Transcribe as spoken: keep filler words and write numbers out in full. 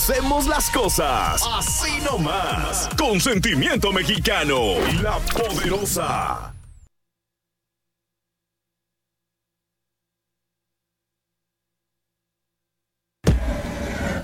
Hacemos las cosas así nomás, con sentimiento mexicano, La Poderosa.